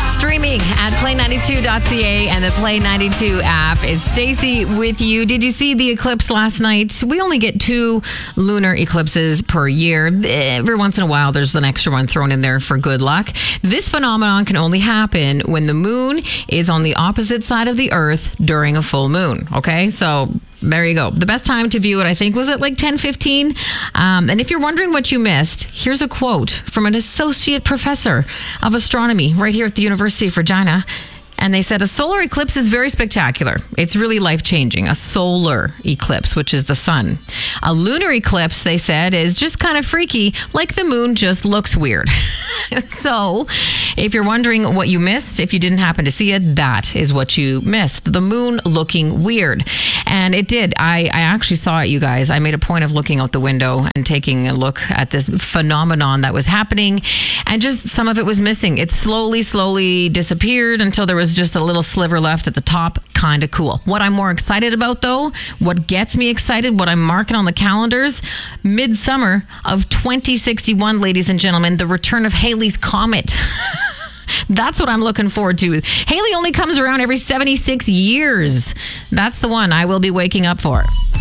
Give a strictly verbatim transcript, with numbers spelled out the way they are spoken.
Streaming at play ninety-two dot c a and the Play ninety-two app. It's Stacey with you. Did you see the eclipse last night? We only get two lunar eclipses per year. Every once in a while, there's an extra one thrown in there for good luck. This phenomenon can only happen when the moon is on the opposite side of the Earth during a full moon. Okay, so there you go. The best time to view it, I think, was at like ten fifteen. Um, and if you're wondering what you missed, here's a quote from an associate professor of astronomy right here at the University of Regina. And they said, a solar eclipse is very spectacular. It's really life-changing. A solar eclipse, which is the sun. A lunar eclipse, they said, is just kind of freaky, like the moon just looks weird. So, if you're wondering what you missed, if you didn't happen to see it, that is what you missed. The moon looking weird. And it did. I, I actually saw it, you guys. I made a point of looking out the window and taking a look at this phenomenon that was happening. And just some of it was missing. It slowly, slowly disappeared until there was just a little sliver left at the top. Kind of cool. What I'm more excited about, though, what gets me excited, what I'm marking on the calendars, midsummer of twenty sixty-one, ladies and gentlemen, the return of Halley's Comet. That's what I'm looking forward to. Halley only comes around every seventy-six years. That's the one I will be waking up for.